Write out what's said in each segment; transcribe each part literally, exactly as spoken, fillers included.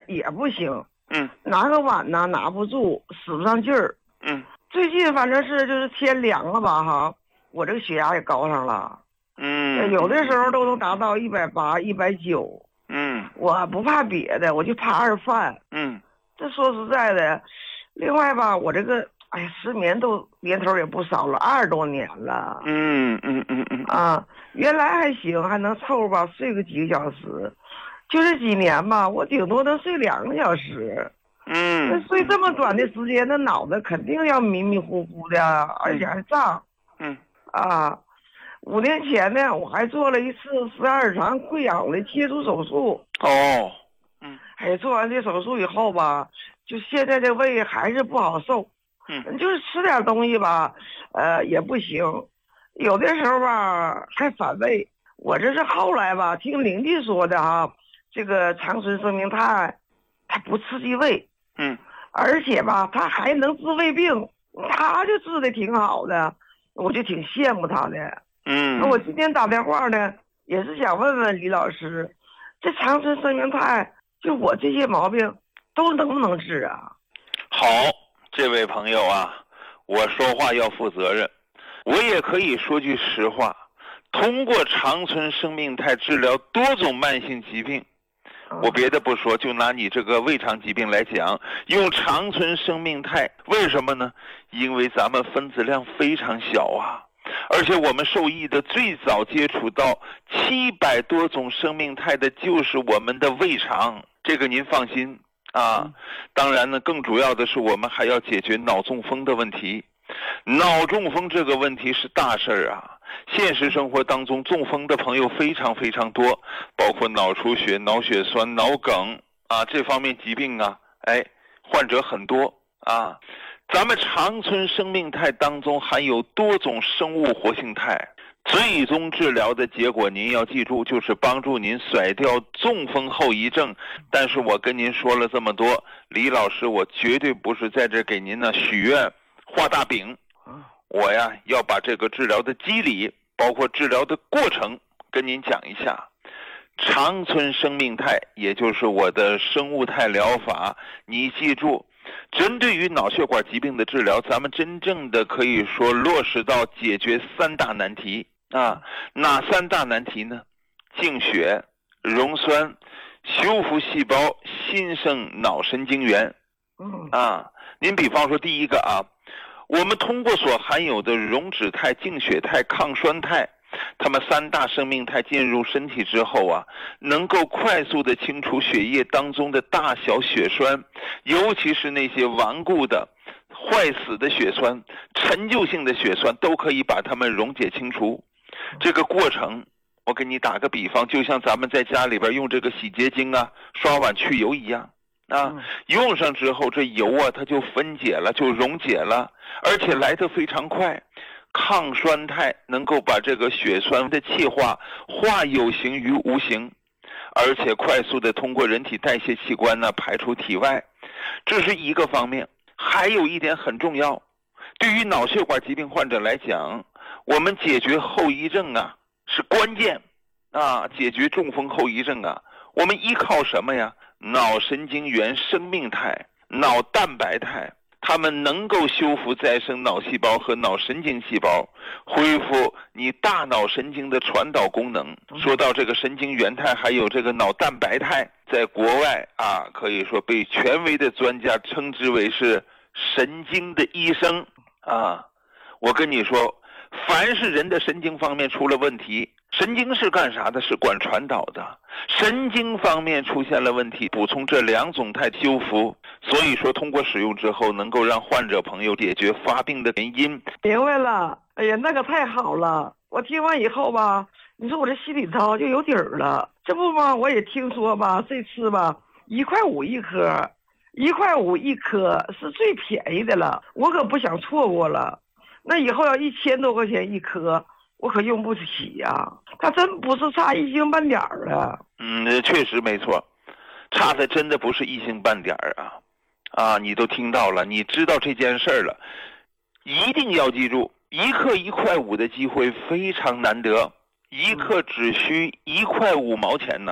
也不行。 嗯， 拿个碗呢拿不住，使不上劲儿。 嗯， 最近反正是就是天凉了吧哈，我这个血压也高上了。 嗯， 有的时候都能达到一百八、一百九。 嗯， 我不怕别的，我就怕二饭。 嗯， 这说实在的，另外吧，我这个哎呀，失眠都年头也不少了，二十多年了。 嗯嗯嗯嗯啊，原来还行，还能凑合吧，睡个几个小时。就这几年吧，我顶多能睡两个小时。 嗯， 那睡这么短的时间，那脑子肯定要迷迷糊糊的，而且还胀。 嗯， 啊，五年前呢，我还做了一次十二肠溃疡的切除手术。 哦，嗯， 哎，做完这手术以后吧，就现在这胃还是不好受。 嗯， 就是吃点东西吧，呃，也不行，有的时候吧还反胃。我这是后来吧听邻居说的哈，这个长春生命肽，它不刺激胃， 嗯， 而且吧它还能治胃病，他就治的挺好的，我就挺羡慕他的。 嗯， 那我今天打电话呢，也是想问问李老师，这长春生命肽就我这些毛病都能不能治啊？ 好，这位朋友啊，我说话要负责任，我也可以说句实话，通过长春生命肽治疗多种慢性疾病。我别的不说，就拿你这个胃肠疾病来讲，用长春生命肽，为什么呢？因为咱们分子量非常小啊，而且我们受益的最早接触到七百多种生命肽的就是我们的胃肠，这个您放心啊。当然呢，更主要的是我们还要解决脑中风的问题。脑中风这个问题是大事儿啊，现实生活当中中风的朋友非常非常多，包括脑出血、脑血栓、脑梗啊，这方面疾病啊，哎，患者很多啊。咱们长春生命肽当中含有多种生物活性肽，最终治疗的结果您要记住，就是帮助您甩掉中风后遗症。但是我跟您说了这么多，李老师我绝对不是在这给您呢许愿画大饼，我呀要把这个治疗的机理包括治疗的过程跟您讲一下。长春生命肽也就是我的生物肽疗法，你记住，针对于脑血管疾病的治疗，咱们真正的可以说落实到解决三大难题啊。哪三大难题呢？净血、溶栓、修复细胞、新生脑神经元啊。您比方说第一个啊，我们通过所含有的溶脂肽、净血肽、抗栓肽，它们三大生命肽进入身体之后啊，能够快速的清除血液当中的大小血栓，尤其是那些顽固的、坏死的血栓、陈旧性的血栓，都可以把它们溶解清除。这个过程，我给你打个比方，就像咱们在家里边用这个洗洁精啊、刷碗去油一样。啊，用上之后这油啊它就分解了，就溶解了，而且来得非常快。抗栓肽能够把这个血栓的气化化有形于无形，而且快速的通过人体代谢器官呢排出体外，这是一个方面。还有一点很重要，对于脑血管疾病患者来讲，我们解决后遗症啊是关键啊，解决中风后遗症啊，我们依靠什么呀？脑神经元生命肽、脑蛋白肽，它们能够修复再生脑细胞和脑神经细胞，恢复你大脑神经的传导功能。说到这个神经元肽还有这个脑蛋白肽，在国外啊可以说被权威的专家称之为是神经的医生啊。我跟你说，凡是人的神经方面出了问题，神经是干啥的？是管传导的。神经方面出现了问题，补充这两种肽修复。所以说通过使用之后，能够让患者朋友解决发病的原因。 明白了，哎呀，那个太好了！我听完以后吧，你说我这心里头就有底儿了。这不嘛，我也听说吧，这次吧一块五一颗，一块五一颗是最便宜的了，我可不想错过了。那以后要一千多块钱一颗，我可用不起呀、啊！它真不是差一星半点儿啊。 嗯，确实没错，差的真的不是一星半点儿啊！啊，你都听到了，你知道这件事儿了，一定要记住，一克一块五的机会非常难得，一克只需一块五毛钱呢。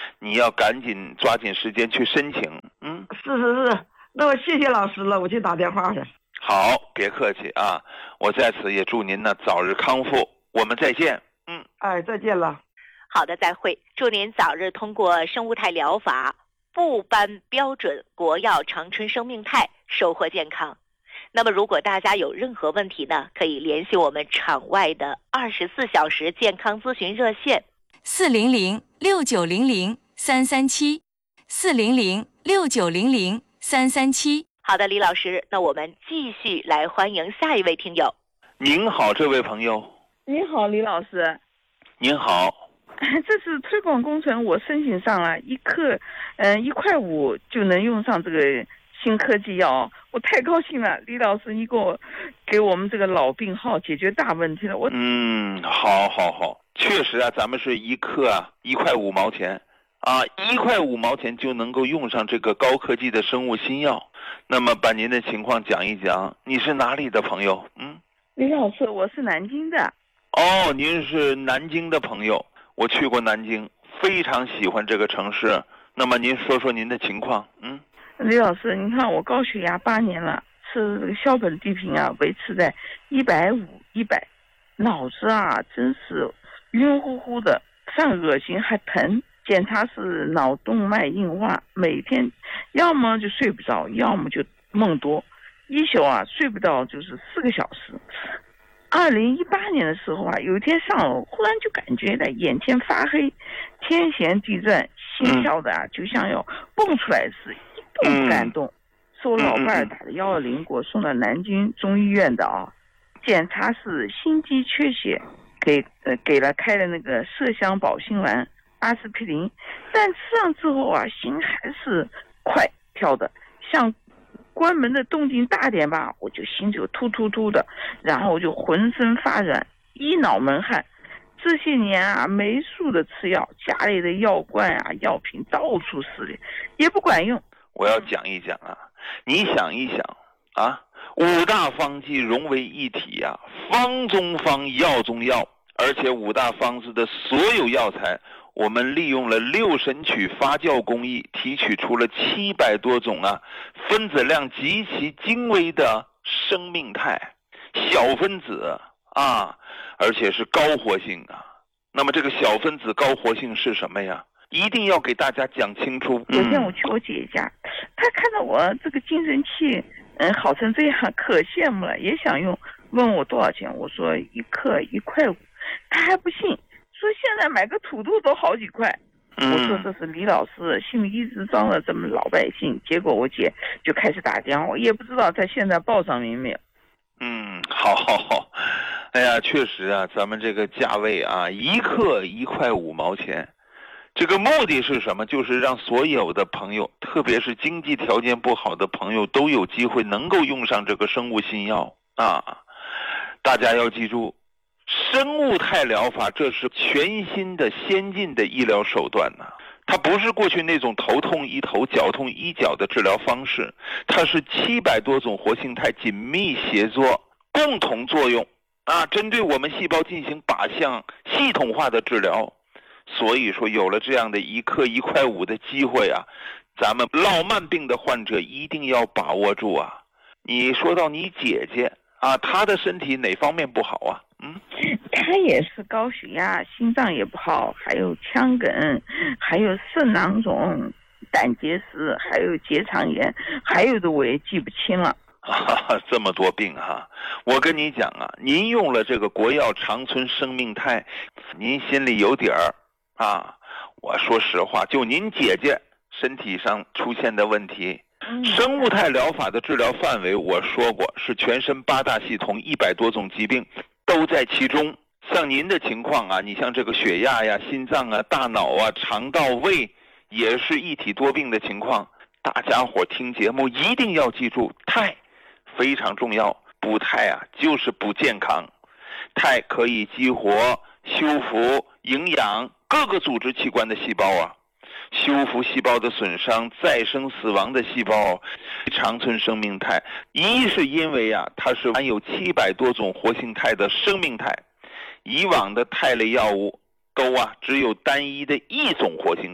你要赶紧抓紧时间去申请。嗯， 是是是，那我谢谢老师了，我去打电话去。 好，别客气啊，我在此也祝您呢早日康复，我们再见。嗯， 哎，再见了。 好的，再会，祝您早日通过生物态疗法部颁标准国药长春生命肽，收获健康。那么如果大家有任何问题呢，可以联系我们场外的二十四小时健康咨询热线四零零六九零零三三七四零零六九零零三三七。 好的，李老师，那我们继续来欢迎下一位听友。 您好，这位朋友。 您好，李老师。 您好。 这次推广工程我申请上了，一克，嗯、呃，一块五就能用上这个新科技药，我太高兴了。李老师，你给我给我们这个老病号解决大问题了。我嗯，好，好，好，确实啊，咱们是一克啊，一块五毛钱，啊，一块五毛钱就能够用上这个高科技的生物新药。那么把您的情况讲一讲，你是哪里的朋友？嗯， 李老师，我是南京的。 哦，您是南京的朋友。我去过南京，非常喜欢这个城市。那么您说说您的情况。嗯， 李老师，你看我高血压八年了，吃这个硝苯地平啊，维持在一百五、一百，脑子啊真是晕乎乎的，犯恶心还疼。检查是脑动脉硬化，每天要么就睡不着，要么就梦多，一宿啊睡不到就是四个小时。二零一八年的时候啊，有一天上午忽然就感觉到眼前发黑，天旋地转，心跳的啊就像要蹦出来似，一动不敢动。是我老伴儿打的幺二零给我送到南京中医院的啊，检查是心肌缺血，给呃给了开了那个麝香保心丸、阿司匹林，但吃上之后啊，心还是快跳的，像关门的动静大点吧，我就心就突突突的，然后我就浑身发软，一脑门汗。这些年啊，没数的吃药，家里的药罐啊、药品到处是的，也不管用。 我要讲一讲啊，你想一想啊，五大方剂融为一体啊，方中方，药中药，而且五大方子的所有药材，我们利用了六神曲发酵工艺，提取出了七百多种啊分子量极其精微的生命肽小分子啊，而且是高活性啊。那么这个小分子高活性是什么呀？一定要给大家讲清楚。 有天我去我姐家，她看到我这个精神气，嗯，好成这样，可羡慕了，也想用，问我多少钱，我说一克一块五，她还不信。说现在买个土豆都好几块， 嗯、 我说这是李老师心里一直装了这么老百姓，结果我姐就开始打电话，我也不知道她现在报上名没有。 嗯，好好好，哎呀，确实啊，咱们这个价位啊，一克一块五毛钱，这个目的是什么？就是让所有的朋友，特别是经济条件不好的朋友，都有机会能够用上这个生物新药啊！大家要记住。生物肽疗法，这是全新的先进的医疗手段呢、啊。它不是过去那种头痛医头、脚痛医脚的治疗方式，它是七百多种活性肽紧密协作，共同作用啊，针对我们细胞进行靶向系统化的治疗。所以说，有了这样的一克一块五的机会啊，咱们老慢病的患者一定要把握住啊。你说到你姐姐啊，她的身体哪方面不好啊？嗯， 他也是高血压，心脏也不好，还有腔梗，还有肾囊肿、胆结石，还有结肠炎，还有的我也记不清了。 啊，这么多病哈！我跟你讲啊，您用了这个国药长春生命肽，您心里有底儿啊。我说实话，就您姐姐身体上出现的问题，嗯、生物肽疗法的治疗范围，我说过是全身八大系统一百多种疾病。都在其中。像您的情况啊，你像这个血压呀、心脏啊、大脑啊、肠道、胃，也是一体多病的情况。大家伙听节目一定要记住，肽非常重要。补肽啊，就是补健康。肽可以激活、修复、营养各个组织器官的细胞啊，修复细胞的损伤、再生死亡的细胞。长春生命肽，一是因为啊，它是含有七百多种活性肽的生命肽，以往的肽类药物都啊只有单一的一种活性肽，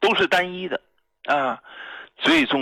都是单一的啊，最终